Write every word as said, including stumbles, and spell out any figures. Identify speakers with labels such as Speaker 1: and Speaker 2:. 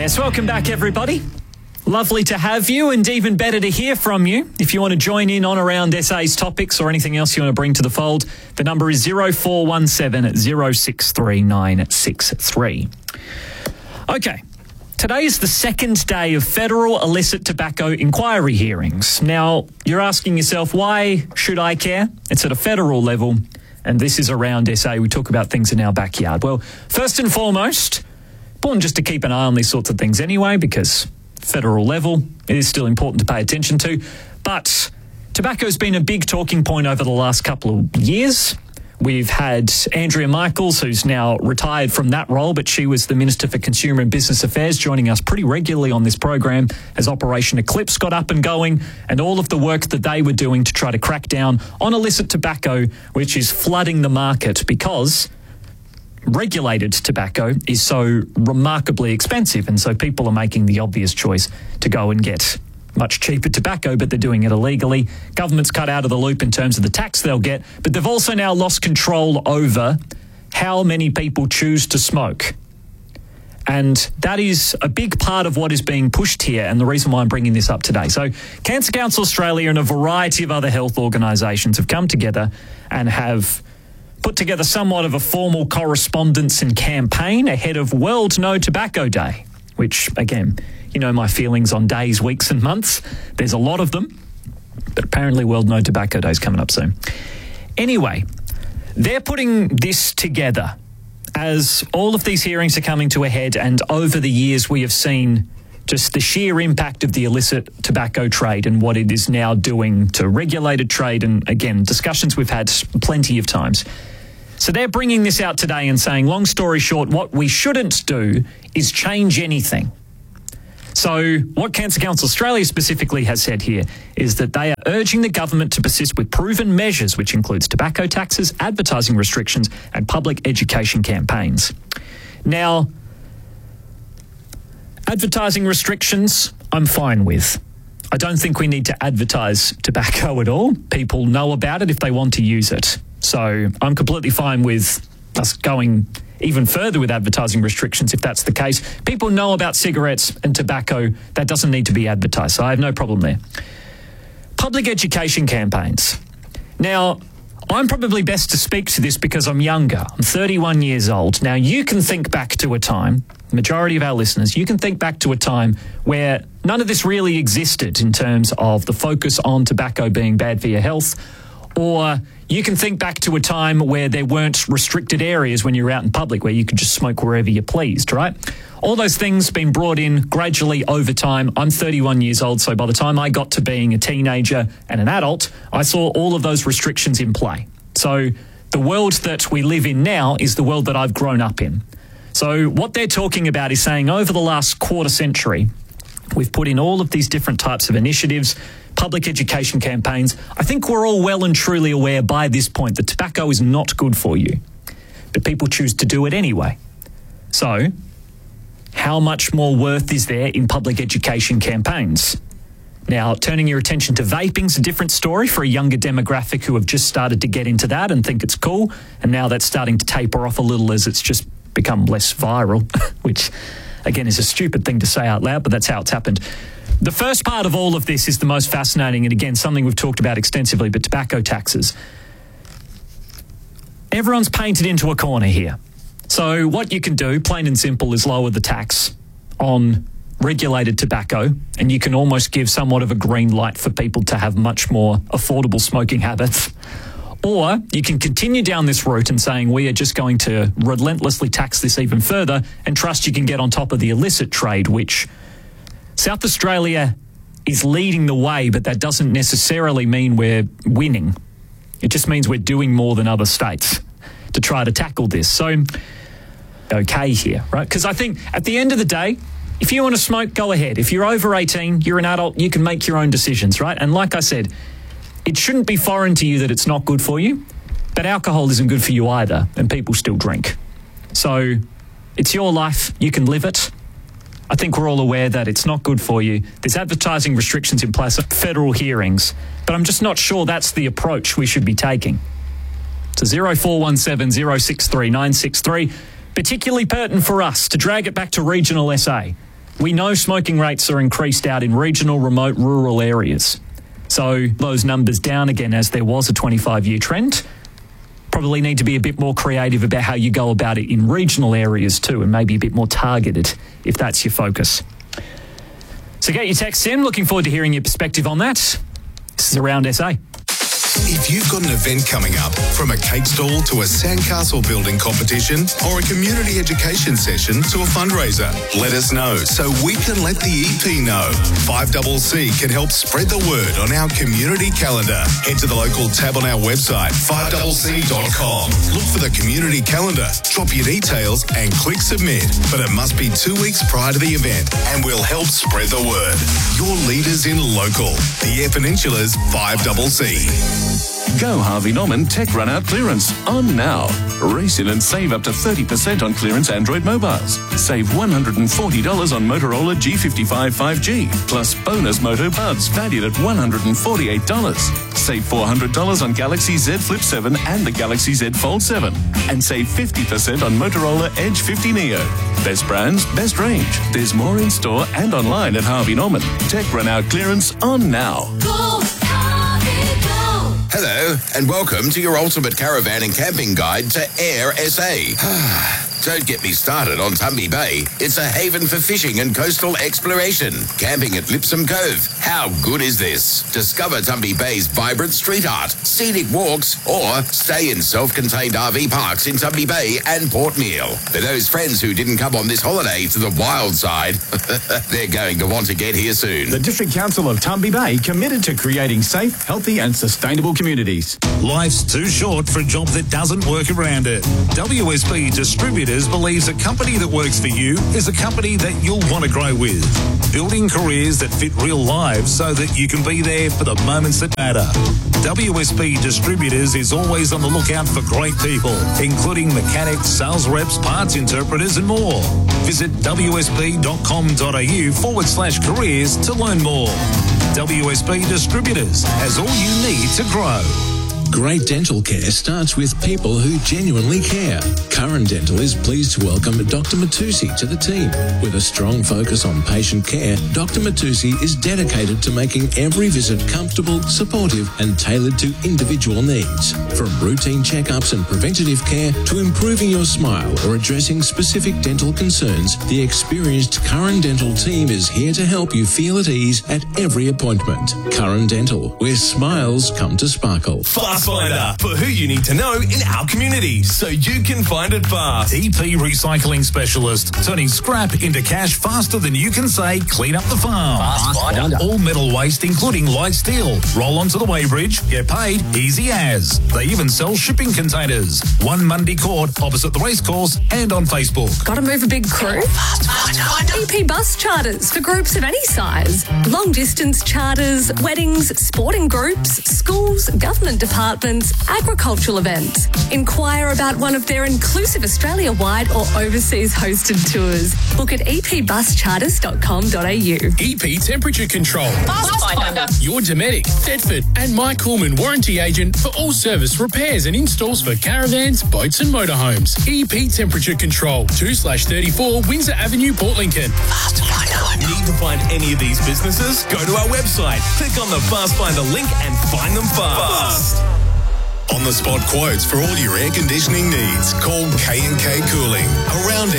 Speaker 1: Yes, welcome back, everybody. Lovely to have you, and even better to hear from you. If you want to join in on around S A's topics or anything else you want to bring to the fold, the number is zero four one seven, zero six three nine six three. Okay, today is the second day of federal illicit tobacco inquiry hearings. Now, you're asking yourself, why should I care? It's at a federal level, and this is around S A. We talk about things in our backyard. Well, first and foremost, important just to keep an eye on these sorts of things anyway, because federal level, it is still important to pay attention to. But tobacco's been a big talking point over the last couple of years. We've had Andrea Michaels, who's now retired from that role, but she was the Minister for Consumer and Business Affairs, joining us pretty regularly on this program as Operation Eclipse got up and going, and all of the work that they were doing to try to crack down on illicit tobacco, which is flooding the market because regulated tobacco is so remarkably expensive, and so people are making the obvious choice to go and get much cheaper tobacco, but they're doing it illegally. Government's cut out of the loop in terms of the tax they'll get, but they've also now lost control over how many people choose to smoke. And that is a big part of what is being pushed here, and the reason why I'm bringing this up today. So Cancer Council Australia and a variety of other health organisations have come together and have put together somewhat of a formal correspondence and campaign ahead of World No Tobacco Day, which, again, you know my feelings on days, weeks and months. There's a lot of them, but apparently World No Tobacco Day is coming up soon. Anyway, they're putting this together as all of these hearings are coming to a head, and over the years we have seen just the sheer impact of the illicit tobacco trade and what it is now doing to regulated trade, and, again, discussions we've had plenty of times. So they're bringing this out today and saying, long story short, what we shouldn't do is change anything. So what Cancer Council Australia specifically has said here is that they are urging the government to persist with proven measures, which includes tobacco taxes, advertising restrictions, and public education campaigns. Now, advertising restrictions, I'm fine with. I don't think we need to advertise tobacco at all. People know about it if they want to use it. So I'm completely fine with us going even further with advertising restrictions if that's the case. People know about cigarettes and tobacco. That doesn't need to be advertised, so I have no problem there. Public education campaigns. Now, I'm probably best to speak to this because I'm younger. I'm thirty-one years old. Now, you can think back to a time, the majority of our listeners, you can think back to a time where none of this really existed in terms of the focus on tobacco being bad for your health, or you can think back to a time where there weren't restricted areas when you were out in public where you could just smoke wherever you pleased, right? All those things been brought in gradually over time. I'm thirty-one years old, so by the time I got to being a teenager and an adult, I saw all of those restrictions in play. So the world that we live in now is the world that I've grown up in. So what they're talking about is saying over the last quarter century, we've put in all of these different types of initiatives, public education campaigns. I think we're all well and truly aware by this point that tobacco is not good for you, but people choose to do it anyway. So how much more worth is there in public education campaigns? Now, turning your attention to vaping is a different story for a younger demographic who have just started to get into that and think it's cool, and now that's starting to taper off a little as it's just become less viral, which, again, is a stupid thing to say out loud, but that's how it's happened. The first part of all of this is the most fascinating, and again, something we've talked about extensively, but tobacco taxes. Everyone's painted into a corner here. So what you can do, plain and simple, is lower the tax on regulated tobacco, and you can almost give somewhat of a green light for people to have much more affordable smoking habits. Or you can continue down this route and saying we are just going to relentlessly tax this even further and trust you can get on top of the illicit trade, which South Australia is leading the way, but that doesn't necessarily mean we're winning. It just means we're doing more than other states to try to tackle this. So, okay here, right? Because I think at the end of the day, if you want to smoke, go ahead. If you're over eighteen, you're an adult, you can make your own decisions, right? And like I said, it shouldn't be foreign to you that it's not good for you, but alcohol isn't good for you either, and people still drink. So it's your life, you can live it. I think we're all aware that it's not good for you. There's advertising restrictions in place at federal hearings, but I'm just not sure that's the approach we should be taking. So zero four one seven, zero six three nine six three, particularly pertinent for us to drag it back to regional S A. We know smoking rates are increased out in regional, remote, rural areas. So those numbers down again as there was a twenty-five-year trend. Probably need to be a bit more creative about how you go about it in regional areas too, and maybe a bit more targeted if that's your focus. So get your texts in. Looking forward to hearing your perspective on that. This is Around S A.
Speaker 2: If you've got an event coming up, from a cake stall to a sandcastle building competition or a community education session to a fundraiser, let us know so we can let the E P know. five C C can help spread the word on our community calendar. Head to the local tab on our website, five c c dot com. Look for the community calendar, drop your details and click submit. But it must be two weeks prior to the event and we'll help spread the word. Your leaders in local, the Eyre Peninsula's five C C.
Speaker 3: Go Harvey Norman Tech Run Out Clearance on now. Race in and save up to thirty percent on clearance Android mobiles. Save one hundred forty dollars on Motorola G fifty-five five G, plus bonus Moto Buds valued at one hundred forty-eight dollars. Save four hundred dollars on Galaxy Z Flip seven and the Galaxy Z Fold seven. And save fifty percent on Motorola Edge fifty Neo. Best brands, best range. There's more in store and online at Harvey Norman. Tech Run Out Clearance on now.
Speaker 4: Go, Harvey, go!
Speaker 5: Hello, and welcome to your ultimate caravan and camping guide to Eyre S A. Don't get me started on Tumby Bay. It's a haven for fishing and coastal exploration. Camping at Lipsum Cove. How good is this? Discover Tumby Bay's vibrant street art, scenic walks, or stay in self-contained R V parks in Tumby Bay and Port Meal. For those friends who didn't come on this holiday to the wild side, they're going to want to get here soon.
Speaker 6: The District Council of Tumby Bay committed to creating safe, healthy and sustainable communities.
Speaker 7: Life's too short for a job that doesn't work around it. W S B Distributors believes a company that works for you is a company that you'll want to grow with. Building careers that fit real lives so that you can be there for the moments that matter. W S B Distributors is always on the lookout for great people, including mechanics, sales reps, parts interpreters and more. Visit w s b dot com dot a u forward slash careers to learn more. W S B Distributors has all you need to grow.
Speaker 8: Great dental care starts with people who genuinely care. Curran Dental is pleased to welcome Doctor Matusi to the team. With a strong focus on patient care, Doctor Matusi is dedicated to making every visit comfortable, supportive and tailored to individual needs. From routine checkups and preventative care to improving your smile or addressing specific dental concerns, the experienced Curran Dental team is here to help you feel at ease at every appointment. Curran Dental, where smiles come to sparkle.
Speaker 9: Fast Finder, for who you need to know in our community, so you can find it fast.
Speaker 7: E P Recycling Specialist, turning scrap into cash faster than you can say clean up the farm.
Speaker 9: Fast Finder.
Speaker 7: All metal waste, including light steel. Roll onto the weighbridge, get paid easy as. They even sell shipping containers. One Mundy Court, opposite the racecourse, and on Facebook.
Speaker 4: Got to move a big crew?
Speaker 9: Fast Finder.
Speaker 4: E P Bus Charters for groups of any size. Long distance charters, weddings, sporting groups, schools, government departments, agricultural events. Inquire about one of their inclusive Australia-wide or overseas hosted tours. Book at e p bus charters dot com dot a u.
Speaker 10: E P Temperature Control.
Speaker 4: Fast Finder.
Speaker 10: Your Dometic, Thetford and Mike Coolman warranty agent for all service repairs and installs for caravans, boats and motorhomes. E P Temperature Control, two slash thirty-four Windsor Avenue, Port Lincoln.
Speaker 9: Fast Finder. Need to find any of these businesses? Go to our website, click on the Fast Finder link and find them fast. fast.
Speaker 2: On the spot quotes for all your air conditioning needs. Call K and K Cooling. Around